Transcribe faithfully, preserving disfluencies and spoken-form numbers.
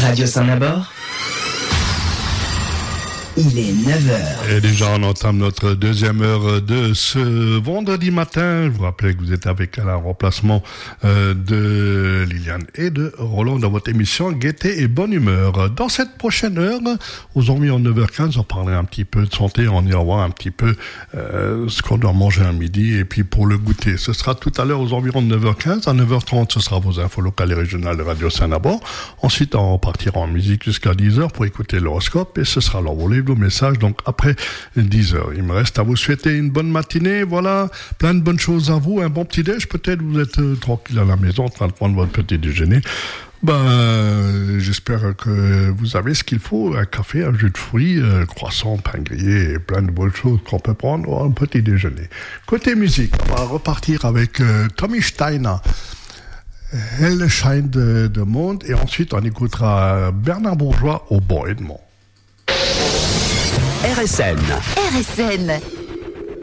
Radio Saint-Nabord, il est neuf heures. Et déjà, on entame notre deuxième heure de ce vendredi matin. Je vous rappelle que vous êtes avec un remplacement euh, de Liliane et de Roland dans votre émission Gaieté et Bonne Humeur. Dans cette prochaine heure, aux environs neuf heures quinze, on parlera un petit peu de santé, on ira voir un petit peu euh, ce qu'on doit manger à midi et puis pour le goûter. Ce sera tout à l'heure aux environs de neuf heures quinze. À neuf heures trente, ce sera vos infos locales et régionales de Radio Saint-Nabord. Ensuite, on partira en musique jusqu'à dix heures pour écouter l'horoscope et ce sera l'envolée vos messages, donc après dix heures. Il me reste à vous souhaiter une bonne matinée, voilà, plein de bonnes choses à vous, un bon petit déj, peut-être vous êtes euh, tranquille à la maison en train de prendre votre petit déjeuner. Ben, euh, j'espère que vous avez ce qu'il faut, un café, un jus de fruits, euh, croissant, pain grillé et plein de bonnes choses qu'on peut prendre au petit déjeuner. Côté musique, on va repartir avec euh, Tommy Steiner, Elle Shine de, de Monde, et ensuite on écoutera Bernard Bourgeois au Bon Edmond. R S N. R S N.